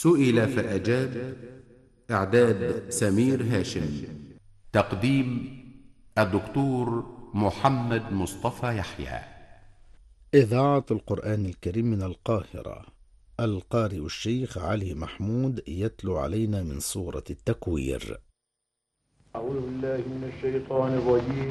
سئل فأجاب. إعداد سمير هاشم. تقديم الدكتور محمد مصطفى يحيى. إذاعة القرآن الكريم من القاهرة. القارئ الشيخ علي محمود يتلو علينا من سورة التكوير. أعوذ بالله من الشيطان الرجيم.